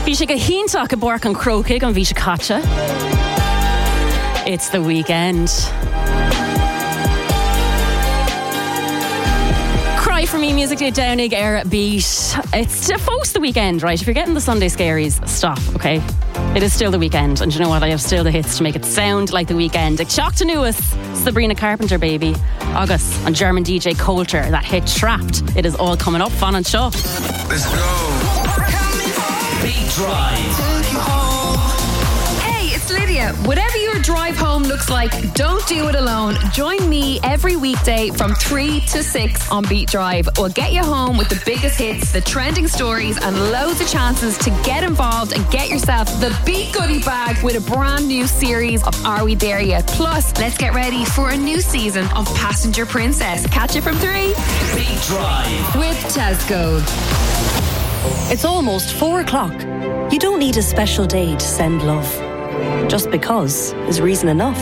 Bhí sé go híntaach a borc an crocaig an bhí sé caite. It's the weekend. Cry for me, music day Downing Air Beat. It's the weekend, right? If you're getting the Sunday scaries, stop, okay? It is still the weekend, and you know what? I have still the hits to make it sound like the weekend. Ag Shock to Newis, Sabrina Carpenter, baby. August, and German DJ Coulter, that hit Trapped. It is all coming up, fun and show. Let's go. Beat Drive. Hey, it's Lydia. Whatever your drive home looks like, don't do it alone. Join me every weekday from 3 to 6 on Beat Drive. We'll get you home with the biggest hits, the trending stories, and loads of chances to get involved and get yourself the Beat Goodie Bag with a brand new series of Are We There Yet? Plus, let's get ready for a new season of Passenger Princess. Catch it from 3. Beat Drive with Tesco. It's almost 4 o'clock. You don't need a special day to send love. Just because is reason enough.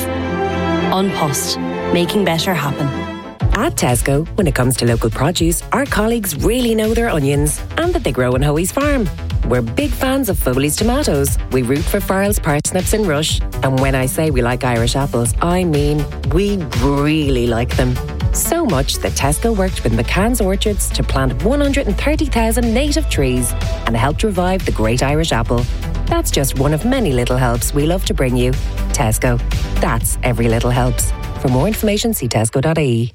An Post, making better happen. At Tesco, when it comes to local produce, our colleagues really know their onions and that they grow on Hoey's farm. We're big fans of Foley's tomatoes. We root for Farrell's parsnips and Rush. And when I say we like Irish apples, I mean we really like them. So much that Tesco worked with McCann's Orchards to plant 130,000 native trees and helped revive the great Irish apple. That's just one of many little helps we love to bring you. Tesco. That's every little helps. For more information, see tesco.ie.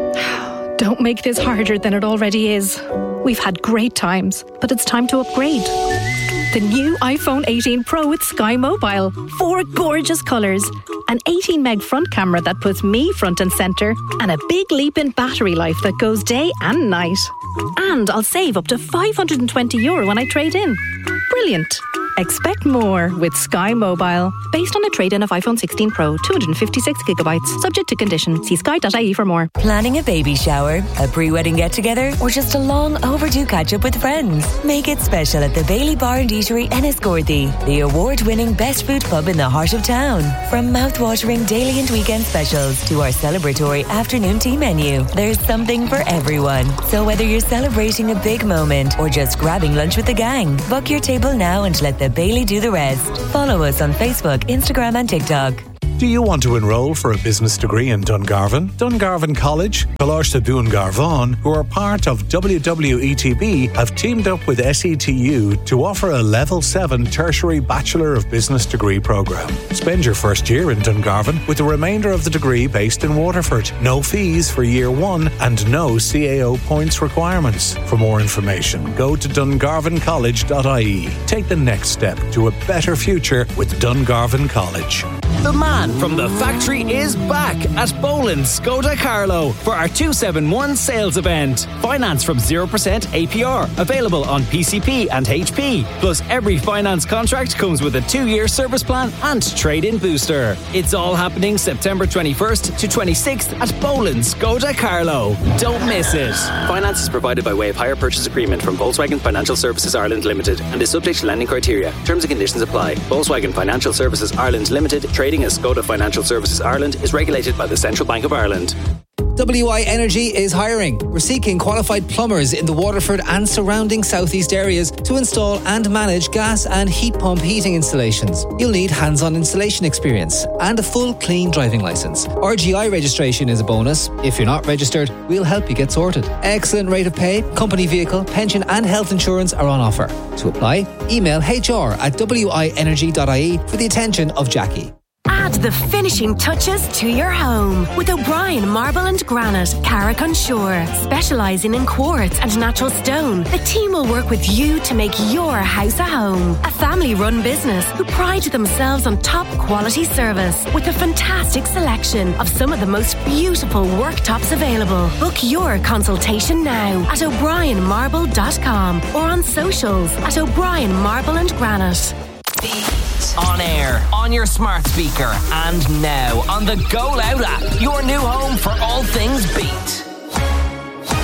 Don't make this harder than it already is. We've had great times, but it's time to upgrade. The new iPhone 18 Pro with Sky Mobile. 4 gorgeous colours. An 18 meg front camera that puts me front and centre. And a big leap in battery life that goes day and night. And I'll save up to €520 when I trade in. Brilliant. Expect more with Sky Mobile. Based on a trade-in of iPhone 16 Pro, 256GB. Subject to condition. See sky.ie for more. Planning a baby shower, a pre-wedding get-together, or just a long overdue catch-up with friends? Make it special at the Bailey Bar and Eatery Enniscorthy, the award-winning best food pub in the heart of town. From mouth-watering daily and weekend specials to our celebratory afternoon tea menu, there's something for everyone. So whether you're celebrating a big moment or just grabbing lunch with the gang, book your table now and let the Bailey do the rest. Follow us on Facebook, Instagram and TikTok. Do you want to enrol for a business degree in Dungarvan? Dungarvan College, Coláiste Dún Garvan, who are part of WWETB, have teamed up with SETU to offer a Level 7 Tertiary Bachelor of Business degree programme. Spend your first year in Dungarvan with the remainder of the degree based in Waterford. No fees for year 1 and no CAO points requirements. For more information, go to dungarvancollege.ie. Take the next step to a better future with Dungarvan College. The man from the factory is back at Boland Skoda Carlo for our 271 sales event. Finance from 0% APR, available on PCP and HP. Plus every finance contract comes with a 2-year service plan and trade-in booster. It's all happening September 21st to 26th at Boland Skoda Carlo. Don't miss it. Finance is provided by way of hire purchase agreement from Volkswagen Financial Services Ireland Limited and is subject to lending criteria. Terms and conditions apply. Volkswagen Financial Services Ireland Limited, trading as Skoda Financial Services Ireland, is regulated by the Central Bank of Ireland. WI Energy is hiring. We're seeking qualified plumbers in the Waterford and surrounding southeast areas to install and manage gas and heat pump heating installations. You'll need hands-on installation experience and a full clean driving licence. RGI registration is a bonus. If you're not registered, we'll help you get sorted. Excellent rate of pay, company vehicle, pension and health insurance are on offer. To apply, email hr@wienergy.ie for the attention of Jackie. Add the finishing touches to your home with O'Brien Marble and Granite, Carrick-on-Shore. Specialising in quartz and natural stone, the team will work with you to make your house a home. A family-run business who pride themselves on top quality service with a fantastic selection of some of the most beautiful worktops available. Book your consultation now at o'brienmarble.com or on socials at O'Brien Marble and Granite. On air, on your smart speaker, and now on the Go Loud app, your new home for all things Beat.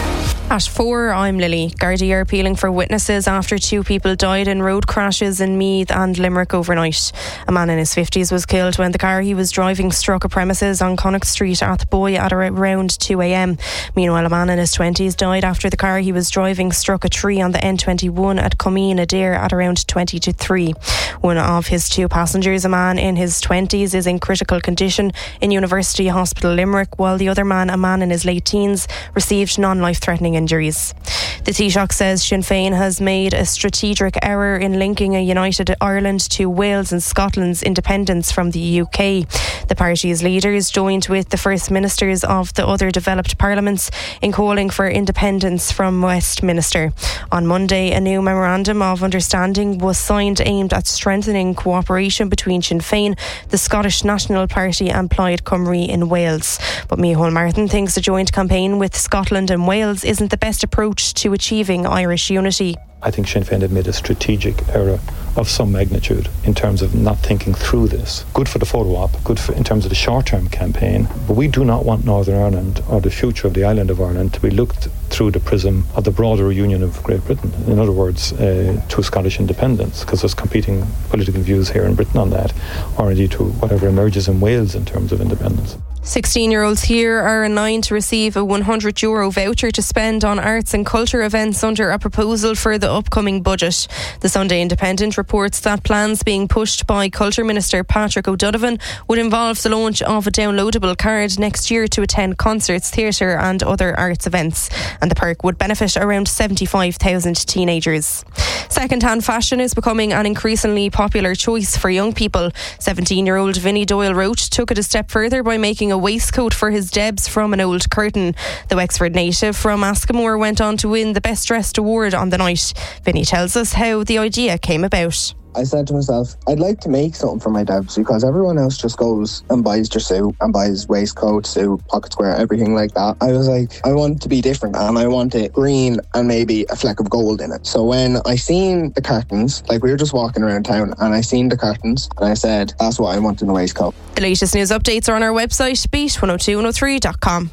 At 4, I'm Lily. Gardaí are appealing for witnesses after 2 people died in road crashes in Meath and Limerick overnight. A man in his 50s was killed when the car he was driving struck a premises on Connacht Street, Athboy, at around 2 a.m. Meanwhile, a man in his 20s died after the car he was driving struck a tree on the N21 at Comeen, Adair, at around 20 to 3. One of his 2 passengers, a man in his 20s, is in critical condition in University Hospital Limerick, while the other man, a man in his late teens, received non-life-threatening injuries. The Taoiseach says Sinn Féin has made a strategic error in linking a united Ireland to Wales and Scotland's independence from the UK. The party's leaders joined with the First Ministers of the other developed parliaments in calling for independence from Westminster. On Monday, a new memorandum of understanding was signed aimed at strengthening cooperation between Sinn Féin, the Scottish National Party and Plaid Cymru in Wales. But Micheál Martin thinks a joint campaign with Scotland and Wales isn't the best approach to achieving Irish unity. I think Sinn Féin had made a strategic error of some magnitude in terms of not thinking through this. Good for the photo op, good in terms of the short-term campaign, but we do not want Northern Ireland or the future of the island of Ireland to be looked through the prism of the broader union of Great Britain. In other words, to Scottish independence, because there's competing political views here in Britain on that, or indeed to whatever emerges in Wales in terms of independence. 16-year-olds here are in line to receive a €100 voucher to spend on arts and culture events under a proposal for the upcoming budget. The Sunday Independent reports that plans being pushed by Culture Minister Patrick O'Donovan would involve the launch of a downloadable card next year to attend concerts, theatre and other arts events. And the perk would benefit around 75,000 teenagers. Second-hand fashion is becoming an increasingly popular choice for young people. 17-year-old Vinnie Doyle Roach took it a step further by making a waistcoat for his Debs from an old curtain. The Wexford native from Askamore went on to win the Best Dressed award on the night. Vinnie tells us how the idea came about. I said to myself, I'd like to make something for my Debs, because everyone else just goes and buys their suit and buys waistcoat, suit, pocket square, everything like that. I was like, I want to be different, and I want it green and maybe a fleck of gold in it. So when I seen the curtains, like we were just walking around town and I seen the curtains and I said, that's what I want in the waistcoat. The latest news updates are on our website, beat102103.com.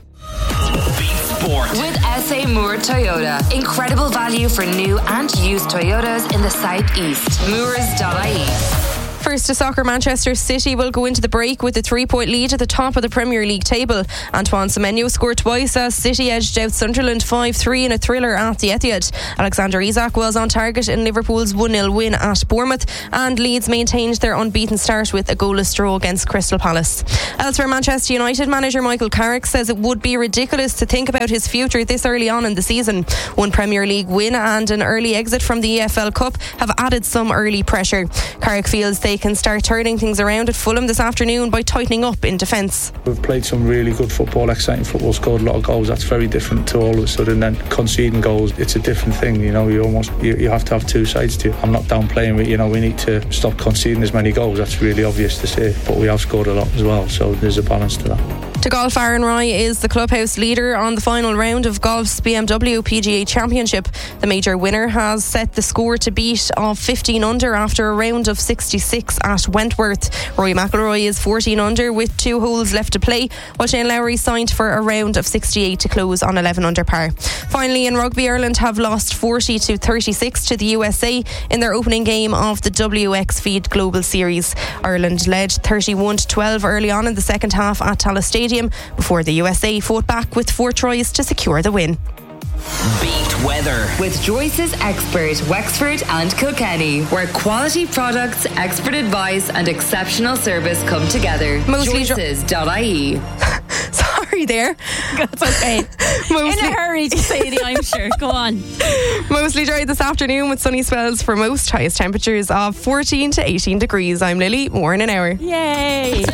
With SA Moore Toyota. Incredible value for new and used Toyotas in the southeast. Moores.ie. First to soccer, Manchester City will go into the break with a 3-point lead at the top of the Premier League table. Antoine Semenyo scored twice as City edged out Sunderland 5-3 in a thriller at the Etihad. Alexander Isak was on target in Liverpool's 1-0 win at Bournemouth, and Leeds maintained their unbeaten start with a goalless draw against Crystal Palace. Elsewhere, Manchester United manager Michael Carrick says it would be ridiculous to think about his future this early on in the season. One Premier League win and an early exit from the EFL Cup have added some early pressure. Carrick feels they can start turning things around at Fulham this afternoon by tightening up in defence. We've played some really good football, exciting football, scored a lot of goals. That's very different to all of a sudden then conceding goals. It's a different thing, you know. You have to have two sides to it. I'm not downplaying it, you know. We need to stop conceding as many goals. That's really obvious to say, but we have scored a lot as well, so there's a balance to that. To golf, Aaron Rai is the clubhouse leader on the final round of golf's BMW PGA Championship. The major winner has set the score to beat of 15 under after a round of 66 at Wentworth. Rory McIlroy is 14 under with 2 holes left to play, while Shane Lowry signed for a round of 68 to close on 11 under par. Finally, in rugby, Ireland have lost 40-36 to the USA in their opening game of the WX Feed Global Series. Ireland led 31-12 early on in the second half at Tallaght Stadium before the USA fought back with 4 tries to secure the win. Beat weather with Joyce's Expert, Wexford and Kilkenny, where quality products, expert advice and exceptional service come together. Joyces.ie. Sorry there. That's okay. In a hurry to say the I'm sure. Go on. Mostly dry this afternoon with sunny spells for most. Highest temperatures of 14 to 18 degrees. I'm Lily. More in an hour. Yay.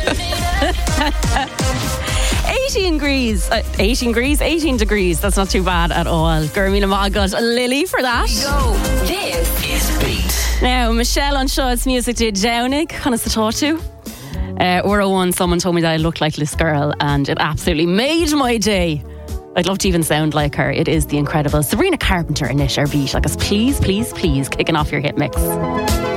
18 degrees. That's not too bad at all. Gurmina Magad, Lily for that. Go. This is Beat. Now, Michelle on Shaw's Music Day Downing, honest to talk to. Or one, someone told me that I looked like this girl, and it absolutely made my day. I'd love to even sound like her. It is the incredible Sabrina Carpenter in it, our Beat. Like us, please, kicking off your hit mix.